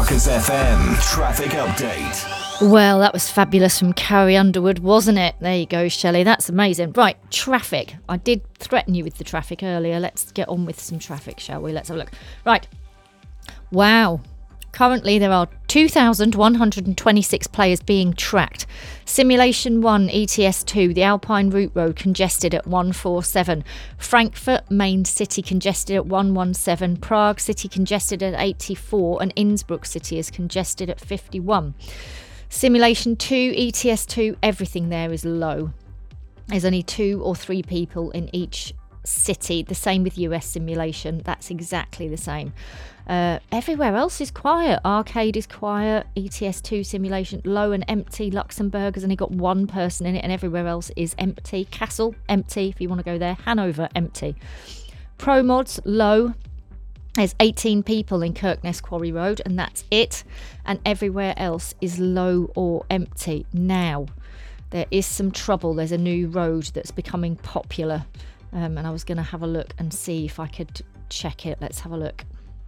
Truckers FM traffic update. Well, that was fabulous from Carrie Underwood, wasn't it? There you go, Shelley. That's amazing. Right, traffic. I did threaten you with the traffic earlier. Let's get on with some traffic, shall we? Let's have a look. Right. Wow. Currently, there are 2,126 players being tracked. Simulation 1, ETS 2, the Alpine Route Road congested at 147. Frankfurt Main City congested at 117. Prague City congested at 84. And Innsbruck City is congested at 51. Simulation 2, ETS 2, everything there is low. There's only 2 or 3 people in each city. The same with US simulation. That's exactly the same. Everywhere else is quiet. Arcade is quiet. ETS2 simulation low and empty. Luxembourg has only got 1 person in it, and everywhere else is empty. Kassel empty if you want to go there. Hanover empty. Pro Mods low. There's 18 people in Kirkness Quarry Road, and that's it. And everywhere else is low or empty. Now, there is some trouble. There's a new road that's becoming popular. And I was going to have a look and see if I could check it. Let's have a look.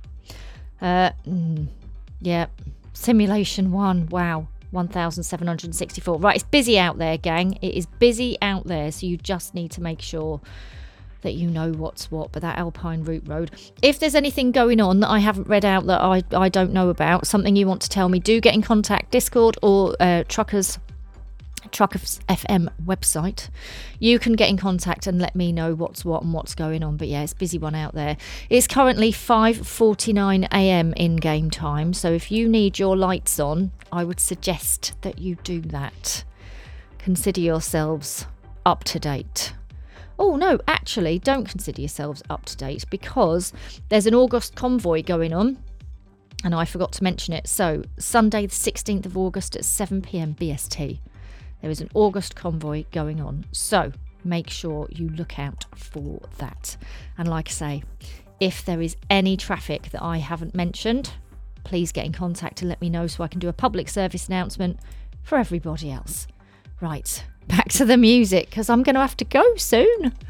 Yeah, Simulation 1. Wow, 1,764. Right, it's busy out there, gang. It is busy out there, so you just need to make sure that you know what's what. But that Alpine Route Road, if there's anything going on that I haven't read out that I don't know about, something you want to tell me, do get in contact. Discord or Truckers FM website. You can get in contact and let me know what's what and what's going on. But yeah, it's a busy one out there. It's currently 5:49 a.m. in game time, so if you need your lights on, I would suggest that you do that. Consider yourselves up to date. Oh no, actually don't consider yourselves up to date, because there's an August convoy going on and I forgot to mention it. So Sunday the 16th of August at 7 p.m. BST. There is an August convoy going on, so make sure you look out for that. And like I say, if there is any traffic that I haven't mentioned, please get in contact and let me know so I can do a public service announcement for everybody else. Right, back to the music, because I'm going to have to go soon.